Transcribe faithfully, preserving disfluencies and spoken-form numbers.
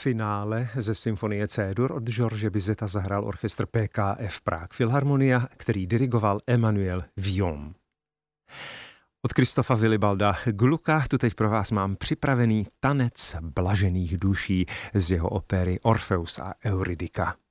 Finále ze symfonie C-dur od George Bizeta zahrál orchestr P K F Prague Philharmonia, který dirigoval Emmanuel Villaume. Od Kristofa Wilibalda Glucka tu teď pro vás mám připravený tanec blažených duší z jeho opery Orfeus a Eurydika.